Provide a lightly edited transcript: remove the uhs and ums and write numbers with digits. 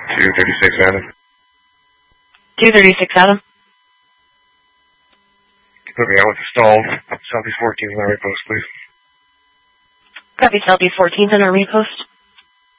236 Adam. 236 Adam. Put me out with the stalled Southeast 14th in our repost, please. Copy Southeast 14th in our repost.